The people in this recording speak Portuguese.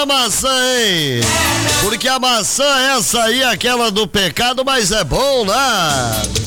da maçã, hein? Porque a maçã essa aí é aquela do pecado, mas é bom, né?